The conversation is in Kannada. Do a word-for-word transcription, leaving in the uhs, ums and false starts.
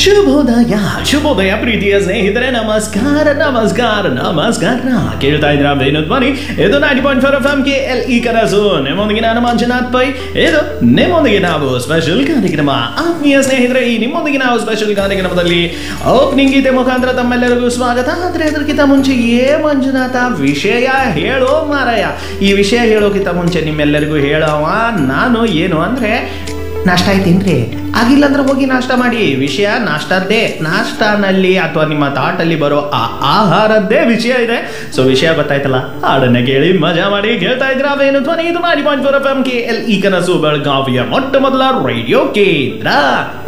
ಶುಭೋದಯ ಶುಭೋದಯ ಪ್ರೀತಿಯ ಸ್ನೇಹಿತರೆ, ನಮಸ್ಕಾರ ನಮಸ್ಕಾರ ನಮಸ್ಕಾರ. ಕೇಳ್ತಾ ಇದ್ರ ವೇಣು ಧ್ವನಿ. ಇದು ninety point four F M K L E ಕನಸು. ನಿಮ್ಮೊಂದಿಗೆ ನಾನು ಮಂಜುನಾಥ್ ಪೈ. ಇದು ನಿಮ್ಮೊಂದಿಗೆ ನಾವು ಸ್ಪೆಷಲ್ ಕಾರ್ಯಕ್ರಮ. ಆತ್ಮೀಯ ಸ್ನೇಹಿತರೆ, ಈ ನಿಮ್ಮೊಂದಿಗೆ ನಾವು ಸ್ಪೆಷಲ್ ಕಾರ್ಯಕ್ರಮದಲ್ಲಿ ಓಪನಿಂಗ್ ಗೀತೆ ಮುಖಾಂತರ ತಮ್ಮೆಲ್ಲರಿಗೂ ಸ್ವಾಗತ. ಆದ್ರೆ ಅದಕ್ಕಿಂತ ಮುಂಚೆ ಏ ಮಂಜುನಾಥ ವಿಷಯ ಹೇಳೋ ಮಾರಾಯ. ಈ ವಿಷಯ ಹೇಳೋಕ್ಕಿಂತ ಮುಂಚೆ ನಿಮ್ಮೆಲ್ಲರಿಗೂ ಹೇಳೋವ ನಾನು ಏನು ಅಂದ್ರೆ, ನಾಷ್ಟ ಆಯ್ತೇನ್ರಿ? ಆಗಿಲ್ಲ ಅಂದ್ರೆ ಹೋಗಿ ನಾಷ್ಟ ಮಾಡಿ. ವಿಷಯ ನಾಷ್ಟದ್ದೇ, ನಾಷ್ಟಾನಲ್ಲಿ ಅಥವಾ ನಿಮ್ಮ ತಾಟಲ್ಲಿ ಬರೋ ಆ ಆಹಾರದ್ದೇ ವಿಷಯ ಇದೆ. ಸೊ ವಿಷಯ ಗೊತ್ತಾಯ್ತಲ್ಲ, ಹಾಡನ್ನ ಕೇಳಿ ಮಜಾ ಮಾಡಿ. ಕೇಳ್ತಾ ಇದ್ರ ಅವೇನು ಧ್ವನಿ. ಇದು ninety point four F M K L E ಕನಸು, ಬೆಳಗಾವಿಯ ಮೊಟ್ಟ ಮೊದಲ ರೇಡಿಯೋ ಕೇಂದ್ರ.